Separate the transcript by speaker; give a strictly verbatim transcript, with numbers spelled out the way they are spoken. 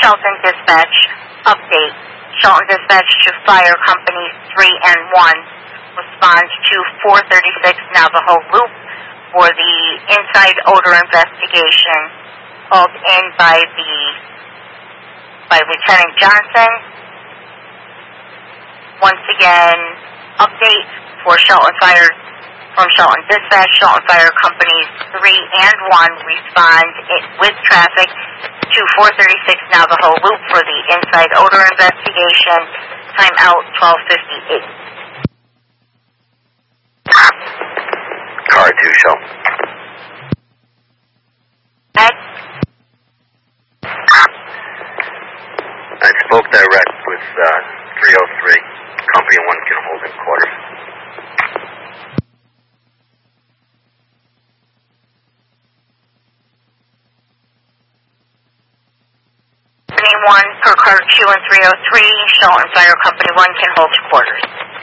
Speaker 1: Shelton Dispatch, update. Shelton Dispatch to Fire Companies three and one. Responds to four thirty-six Navajo Loop for the inside odor investigation. Called in by the by Lieutenant Johnson. Once again, update for Shelton Fire from Shelton Dispatch. Shelton Fire Companies three and one respond it, with traffic to four thirty-six Navajo Loop for the inside odor investigation. Time out twelve fifty-eight.
Speaker 2: Car two, show.
Speaker 1: Ed?
Speaker 2: I spoke direct with uh, three oh three. Company one can hold in quarters.
Speaker 1: Company one per car two and three oh three. Shelton Fire Company one can hold quarters.